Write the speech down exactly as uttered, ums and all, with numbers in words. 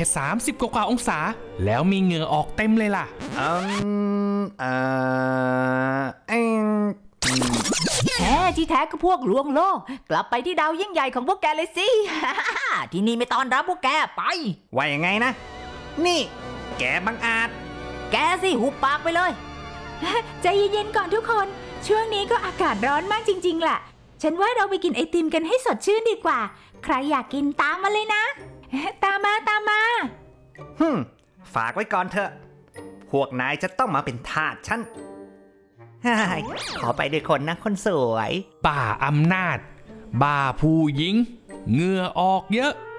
ค่สามสิบกว่าองศาแล้วมีเหงื่อออกเต็มเลยล่ะอืมเอ่อเอ็งแหมที่แท้ก็พวกลวงโลกกลับไปที่ดาวยิ่งใหญ่ของพวกแกเลยสิ ที่นี่ไม่ต้อนรับพวกแกไปว่ายังไงนะนี่แกบังอาจแกสิหุบปากไปเลยใจเย็นๆก่อนทุกคนช่วงนี้ก็อากาศร้อนมากจริงๆล่ะฉันว่าเราไปกินไอติมกันให้สดชื่นดีกว่าใครอยากกินตามมาเลยนะตามมาตามมาฮึมฝากไว้ก่อนเถอะพวกนายจะต้องมาเป็นทาสฉันขอไปด้วยคนนะคนสวยป่าอำนาจบ้าผู้หญิงเหงื่อออกเยอะ